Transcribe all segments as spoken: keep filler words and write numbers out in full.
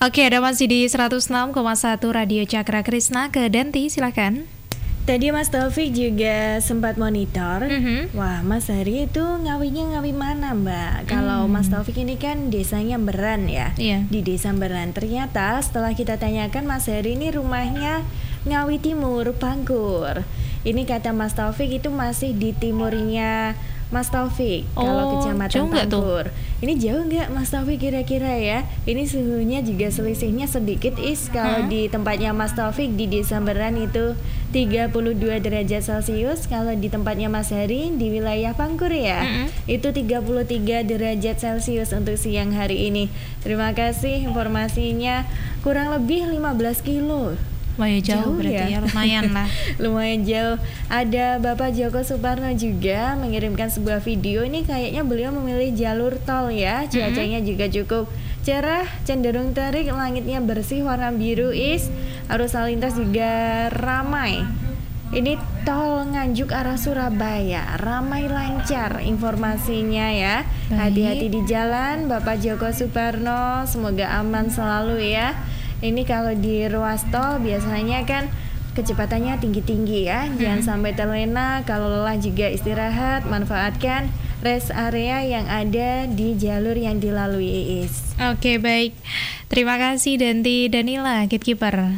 Oke, ada masih di seratus enam koma satu Radio Cakra Krisna ke Danti, silakan. Tadi Mas Taufik juga sempat monitor. Mm-hmm. Wah, Mas Hari itu ngawinya ngawi mana, Mbak? Kalau Mm. Mas Taufik ini kan desanya Beran ya. Iya. Di Desa Beran. Ternyata setelah kita tanyakan, Mas Hari ini rumahnya Ngawi Timur, Bangkur. Ini kata Mas Taufik itu masih di timurnya Mas Taufik. Oh, kalau Kecamatan jauh nggak tuh? Bangkur. Ini jauh nggak Mas Taufik kira-kira ya? Ini suhunya juga selisihnya sedikit is. Kalau Hmm? di tempatnya Mas Taufik di Desa Beran itu tiga puluh dua derajat Celcius. Kalau di tempatnya Mas Hari di wilayah Bangkur ya, Mm-mm. itu tiga puluh tiga derajat Celcius untuk siang hari ini. Terima kasih informasinya. Kurang lebih lima belas kilo. Wah, ya jauh, Jauh berarti ya, ya? lumayan lah. Lumayan jauh. Ada Bapak Joko Suparno juga mengirimkan sebuah video. Ini kayaknya beliau memilih jalur tol ya. Cuacanya juga cukup cerah, cenderung terik, langitnya bersih, warna biru is. Arus lalu lintas juga ramai. Ini tol Nganjuk arah Surabaya, ramai lancar informasinya ya. Baik. Hati-hati di jalan Bapak Joko Suparno, semoga aman selalu ya. Ini kalau di ruas tol biasanya kan kecepatannya tinggi-tinggi ya. Jangan sampai terlena. Kalau lelah juga istirahat, manfaatkan rest area yang ada di jalur yang dilalui is. Oke, baik. Terima kasih Danti Danila, Gatekeeper.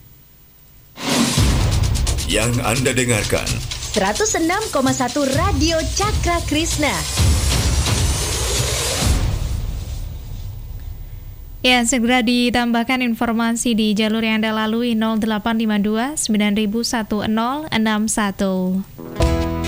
Yang Anda dengarkan seratus enam koma satu Radio Cakra Krisna. Ya, segera ditambahkan informasi di jalur yang Anda lalui nol delapan lima dua sembilan satu nol enam satu.